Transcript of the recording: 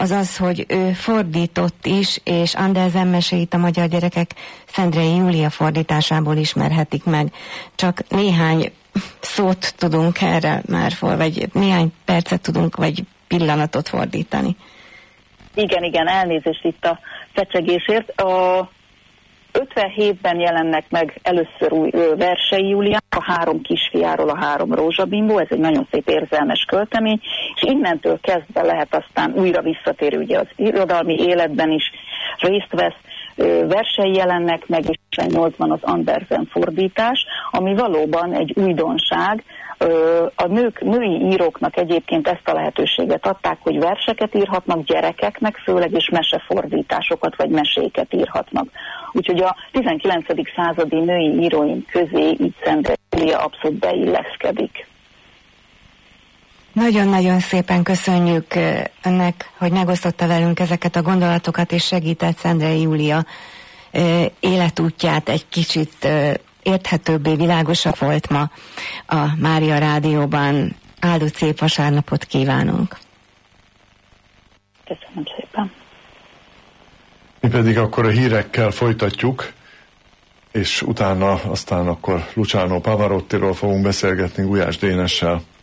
az az, hogy ő fordított is, és Andersen meséit a magyar gyerekek Szendrei Júlia fordításából ismerhetik meg. Csak néhány szót tudunk erre már vagy néhány percet tudunk, vagy pillanatot fordítani. Igen, elnézést itt a fecsegésért. A 57-ben jelennek meg először új versei Júliának, a 3 kisfiáról, a 3 rózsabimbó, ez egy nagyon szép érzelmes költemény, és innentől kezdve lehet aztán újra visszatérő, ugye az irodalmi életben is részt vesz, versei jelennek meg, és 8-ban az Andersen fordítás, ami valóban egy újdonság. A női íróknak egyébként ezt a lehetőséget adták, hogy verseket írhatnak gyerekeknek, főleg és mesefordításokat vagy meséket írhatnak. Úgyhogy a 19. századi női íróink közé így Szendrei Júlia abszolút beilleszkedik. Nagyon-nagyon szépen köszönjük önnek, hogy megosztotta velünk ezeket a gondolatokat, és segített Szendrei Júlia életútját egy kicsit érthetőbbé, világosabb volt ma a Mária Rádióban. Áldott szép vasárnapot kívánunk! Köszönöm szépen! Mi pedig akkor a hírekkel folytatjuk, és utána aztán akkor Luciano Pavarottiról fogunk beszélgetni Gulyás Dénessel.